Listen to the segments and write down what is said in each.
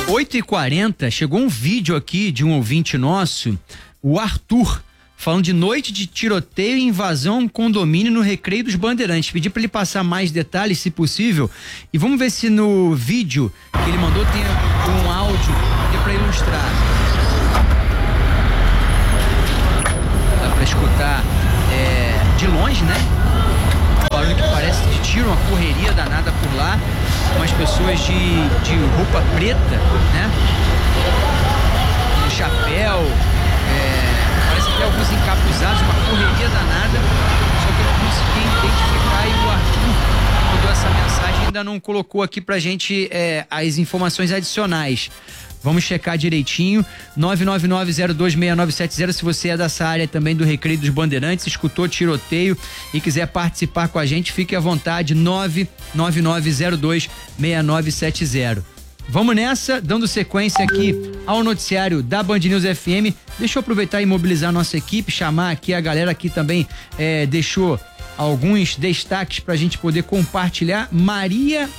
8h40, chegou um vídeo aqui de um ouvinte nosso, o Arthur, falando de noite de tiroteio e invasão a um condomínio no Recreio dos Bandeirantes. Pedi para ele passar mais detalhes, se possível, e vamos ver se no vídeo que ele mandou tem um áudio para ilustrar. Dá para escutar de longe, né? Um barulho que parece de tiro, uma correria danada por lá, umas pessoas de roupa preta, né? De chapéu, parece até alguns encapuzados, uma correria danada, só que eu não consegui identificar e o Arthur mandou essa mensagem, ainda não colocou aqui pra gente as informações adicionais. Vamos checar direitinho. 999026970. Se você é dessa área também do Recreio dos Bandeirantes, escutou tiroteio e quiser participar com a gente, fique à vontade. 999026970. Vamos nessa, dando sequência aqui ao noticiário da Band News FM. Deixa eu aproveitar e mobilizar a nossa equipe, chamar aqui a galera que também deixou alguns destaques pra gente poder compartilhar. Maria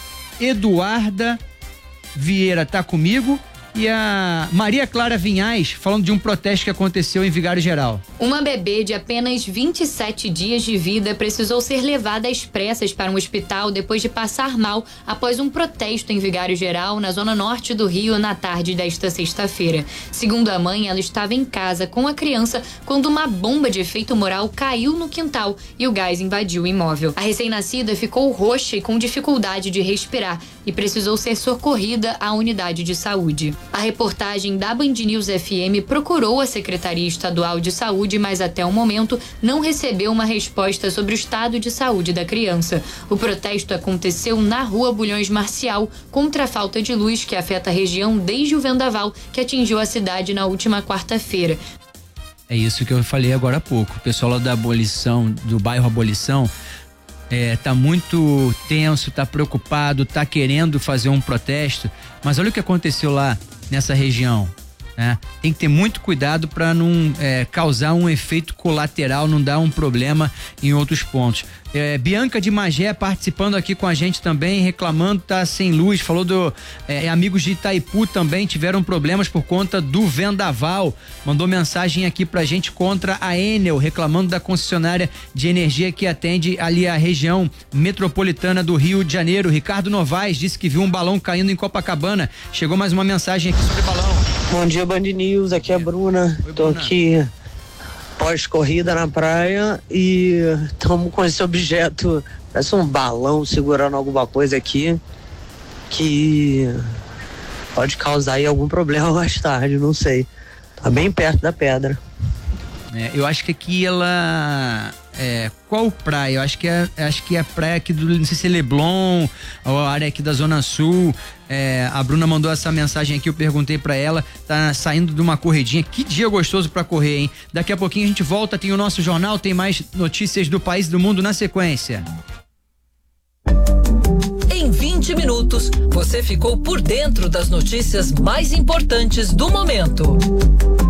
Eduarda Vieira tá comigo e a Maria Clara Vinhais falando de um protesto que aconteceu em Vigário Geral. Uma bebê de apenas 27 dias de vida precisou ser levada às pressas para um hospital depois de passar mal após um protesto em Vigário Geral, na zona norte do Rio, na tarde desta sexta-feira. Segundo a mãe, ela estava em casa com a criança quando uma bomba de efeito moral caiu no quintal e o gás invadiu o imóvel. A recém-nascida ficou roxa e com dificuldade de respirar e precisou ser socorrida à unidade de saúde. A reportagem da Band News FM procurou a Secretaria Estadual de Saúde, mas até o momento não recebeu uma resposta sobre o estado de saúde da criança. O protesto aconteceu na Rua Bulhões Marcial contra a falta de luz que afeta a região desde o vendaval que atingiu a cidade na última quarta-feira. É isso que eu falei agora há pouco. O pessoal lá da Abolição, do bairro Abolição, tá muito tenso, tá preocupado, tá querendo fazer um protesto, mas olha o que aconteceu lá nessa região, né? Tem que ter muito cuidado para não causar um efeito colateral, não dar um problema em outros pontos. Bianca de Magé participando aqui com a gente também, reclamando, tá sem luz, falou amigos de Itaipu também tiveram problemas por conta do vendaval, mandou mensagem aqui pra gente contra a Enel, reclamando da concessionária de energia que atende ali a região metropolitana do Rio de Janeiro. Ricardo Novaes disse que viu um balão caindo em Copacabana. Chegou mais uma mensagem aqui sobre balão. Bom dia, Band News, aqui é a Bruna. Oi, tô Bruna. Aqui pós-corrida na praia e estamos com esse objeto, parece um balão segurando alguma coisa aqui que pode causar aí algum problema mais tarde, não sei. Tá bem perto da pedra. Eu acho que aqui ela... qual praia? Eu acho que é a praia aqui do, não sei se é Leblon, ou a área aqui da Zona Sul. A Bruna mandou essa mensagem aqui, eu perguntei pra ela, tá saindo de uma corridinha. Que dia gostoso pra correr, hein? Daqui a pouquinho a gente volta, tem o nosso jornal, tem mais notícias do país e do mundo na sequência. Em 20 minutos, você ficou por dentro das notícias mais importantes do momento.